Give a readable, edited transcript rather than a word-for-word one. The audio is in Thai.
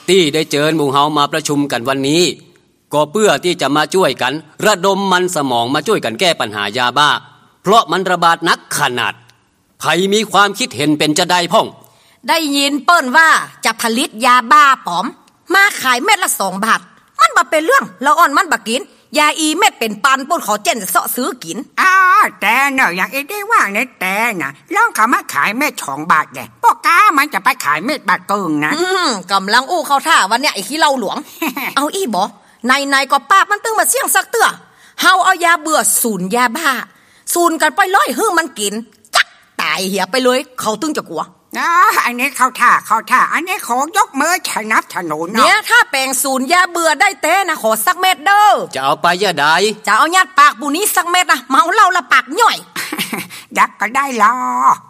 ที่ได้เชิญหมู่เฮามาประชุมกันวันนี้ก็เพื่อที่จะมาช่วยกันระดมมันสมองมาช่วยกันแก้ปัญหายาบ้าเพราะมันระบาดนักขนาดใครมีความคิดเห็นเป็นจะได้พ่องได้ยินเปิ้นว่าจะผลิตยาบ้าปลอมมาขายเม็ดละ2 บาทมันบ่เป็นเรื่องละอ่อนมันบ่กินยาอีเม็ดเป็นปันปุ่นขอเจนจะเสาะซื้อกินแต่เนอะอย่างได้ว่าเนี่ยแต่น่ะลองเขามาขายเม็ด2 บาทแหละพวกกามันจะไปขายเม็ดบาทเกิงนะกำลังอู้เข้าท่าวันเนี้ยไอ้ขี้เหล้าหลวง เอาอีบ่ในก็ป้ามันตึงมาเสี่ยงสักเตื้อเฮาเอายาเบื่อสูนยาบ้าสูนกันไป100หื้อมันกินจักตายเหียไปเลยเขาตึงจะกลัวอันนี้เข้าท่าอันนี้ขอยกมือสนับสนุนเนี่ยถ้าแปลงสูนยาเบื่อได้เต้นะขอสักเม็ดเด้อจะเอาไปยะใดจะเอายัดปากปูนี้สักเม็ดนะเมาเหล้าละปากย่อยยักก็ได้ลอ